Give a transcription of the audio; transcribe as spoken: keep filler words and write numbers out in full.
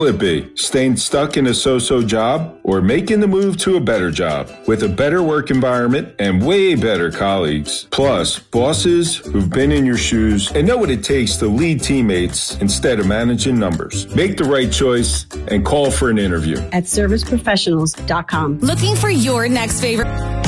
It be staying stuck in a so-so job or making the move to a better job with a better work environment and way better colleagues, plus bosses who've been in your shoes and know what it takes to lead teammates instead of managing numbers. Make the right choice and call for an interview at service professionals dot com. Looking for your next favorite